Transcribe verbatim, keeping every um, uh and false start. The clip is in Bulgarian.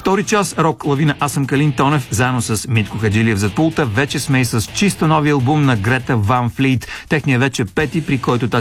Втори час рок лавина. Аз съм Калин Тонев, заедно с Митко Хаджилиев зад пулта. Вече сме и с чисто новия албум на Грета Ван Флит. Техният вече пети, при който тази